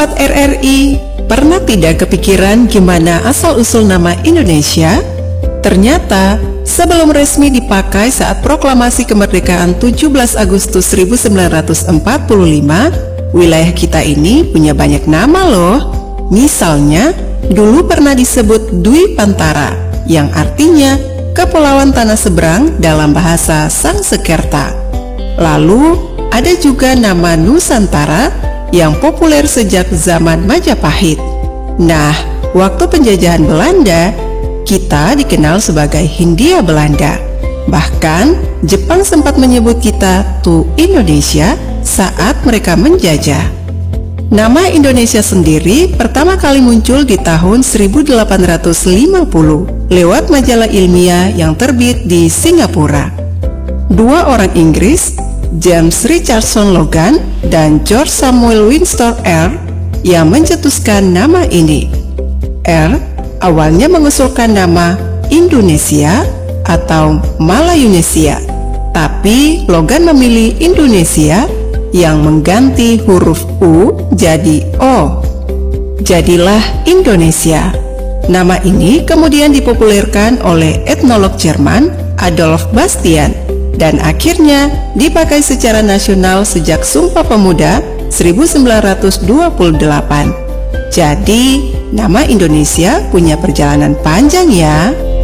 Sobat RRI, pernah tidak kepikiran gimana asal-usul nama Indonesia? Ternyata, sebelum resmi dipakai saat proklamasi kemerdekaan 17 Agustus 1945, wilayah kita ini punya banyak nama loh. Misalnya, dulu pernah disebut Dwi Pantara, yang artinya Kepulauan Tanah Seberang dalam bahasa Sangsekerta. Lalu, ada juga nama Nusantara yang populer sejak zaman Majapahit. Nah, waktu penjajahan Belanda, kita dikenal sebagai Hindia Belanda. Bahkan, Jepang sempat menyebut kita Tu Indonesia saat mereka menjajah. Nama Indonesia sendiri pertama kali muncul di tahun 1850 lewat majalah ilmiah yang terbit di Singapura. Dua orang Inggris, James Richardson Logan dan George Samuel Winston Eyre, yang mencetuskan nama ini. Eyre awalnya mengusulkan nama Indonesia atau Malayunesia, tapi Logan memilih Indonesia yang mengganti huruf U jadi O. Jadilah Indonesia. Nama ini kemudian dipopulerkan oleh etnolog Jerman Adolf Bastian dan akhirnya dipakai secara nasional sejak Sumpah Pemuda 1928. Jadi, nama Indonesia punya perjalanan panjang ya.